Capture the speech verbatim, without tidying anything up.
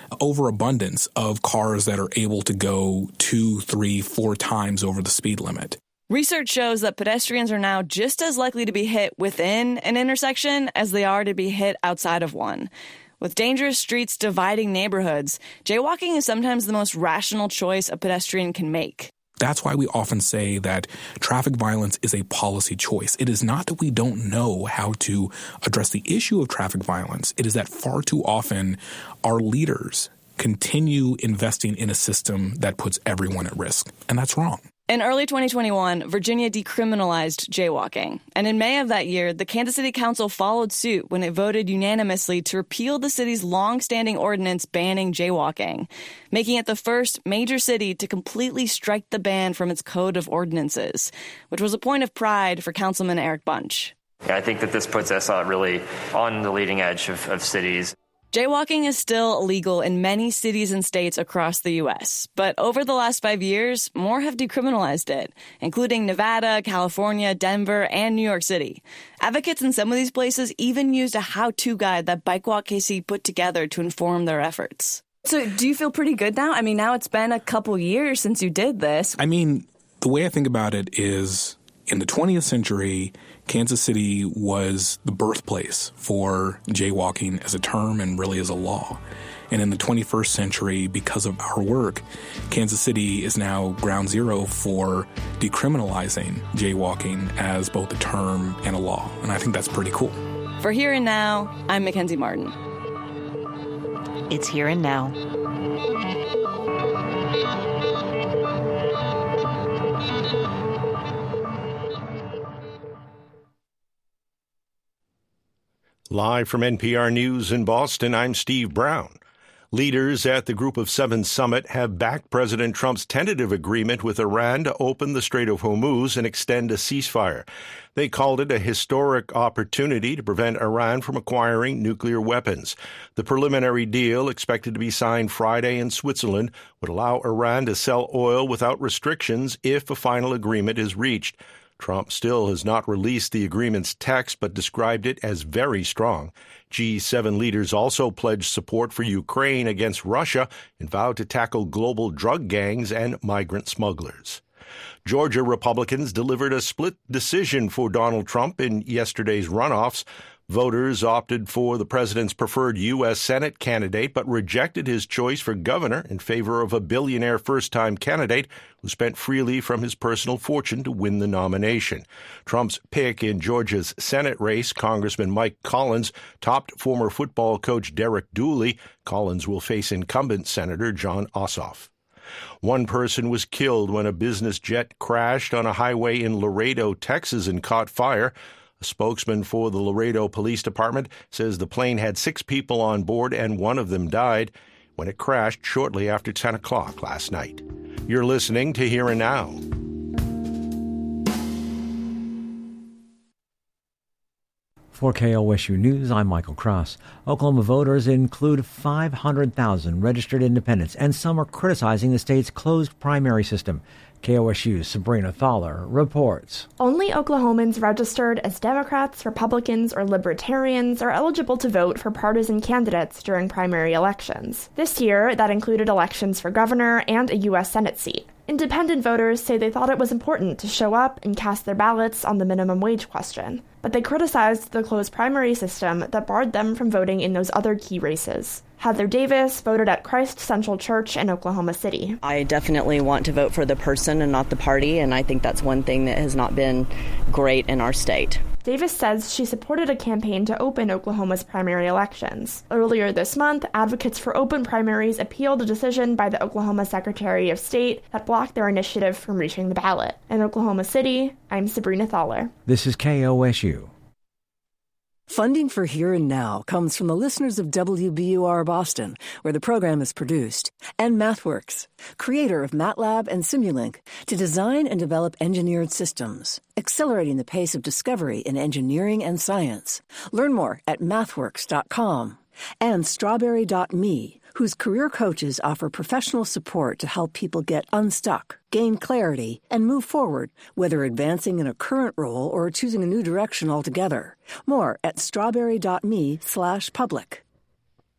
overabundance of cars that are able to go two, three, four times over the speed limit. Research shows that pedestrians are now just as likely to be hit within an intersection as they are to be hit outside of one. With dangerous streets dividing neighborhoods, jaywalking is sometimes the most rational choice a pedestrian can make. That's why we often say that traffic violence is a policy choice. It is not that we don't know how to address the issue of traffic violence. It is that far too often our leaders continue investing in a system that puts everyone at risk. And that's wrong. In early twenty twenty-one, Virginia decriminalized jaywalking. And in May of that year, the Kansas City Council followed suit when it voted unanimously to repeal the city's long-standing ordinance banning jaywalking, making it the first major city to completely strike the ban from its code of ordinances, which was a point of pride for Councilman Eric Bunch. I think that this puts us uh, really on the leading edge of, of cities. Jaywalking is still illegal in many cities and states across the U S, but over the last five years, more have decriminalized it, including Nevada, California, Denver, and New York City. Advocates in some of these places even used a how-to guide that Bike Walk K C put together to inform their efforts. So do you feel pretty good now? I mean, now it's been a couple years since you did this. I mean, the way I think about it is in the twentieth century, Kansas City was the birthplace for jaywalking as a term and really as a law. And in the twenty-first century, because of our work, Kansas City is now ground zero for decriminalizing jaywalking as both a term and a law. And I think that's pretty cool. For Here and Now, I'm Mackenzie Martin. It's Here and Now. Live from N P R News in Boston, I'm Steve Brown. Leaders at the Group of Seven summit have backed President Trump's tentative agreement with Iran to open the Strait of Hormuz and extend a ceasefire. They called it a historic opportunity to prevent Iran from acquiring nuclear weapons. The preliminary deal, expected to be signed Friday in Switzerland, would allow Iran to sell oil without restrictions if a final agreement is reached. Trump still has not released the agreement's text, but described it as very strong. G seven leaders also pledged support for Ukraine against Russia and vowed to tackle global drug gangs and migrant smugglers. Georgia Republicans delivered a split decision for Donald Trump in yesterday's runoffs. Voters opted for the president's preferred U S Senate candidate, but rejected his choice for governor in favor of a billionaire first-time candidate who spent freely from his personal fortune to win the nomination. Trump's pick in Georgia's Senate race, Congressman Mike Collins, topped former football coach Derek Dooley. Collins will face incumbent Senator Jon Ossoff. One person was killed when a business jet crashed on a highway in Laredo, Texas, and caught fire. A spokesman for the Laredo Police Department says the plane had six people on board and one of them died when it crashed shortly after ten o'clock last night. You're listening to Here and Now. For K O S U News, I'm Michael Cross. Oklahoma voters include five hundred thousand registered independents, and some are criticizing the state's closed primary system. K O S U's Sabrina Thaler reports. Only Oklahomans registered as Democrats, Republicans, or Libertarians are eligible to vote for partisan candidates during primary elections. This year, that included elections for governor and a U S Senate seat. Independent voters say they thought it was important to show up and cast their ballots on the minimum wage question, but they criticized the closed primary system that barred them from voting in those other key races. Heather Davis voted at Christ Central Church in Oklahoma City. I definitely want to vote for the person and not the party, and I think that's one thing that has not been great in our state. Davis says she supported a campaign to open Oklahoma's primary elections. Earlier this month, advocates for open primaries appealed a decision by the Oklahoma Secretary of State that blocked their initiative from reaching the ballot. In Oklahoma City, I'm Sabrina Thaler. This is K O S U. Funding for Here and Now comes from the listeners of W B U R Boston, where the program is produced, and MathWorks, creator of MATLAB and Simulink, to design and develop engineered systems, accelerating the pace of discovery in engineering and science. Learn more at mathworks dot com. And Strawberry dot me, whose career coaches offer professional support to help people get unstuck, gain clarity, and move forward, whether advancing in a current role or choosing a new direction altogether. More at strawberry dot me slash public.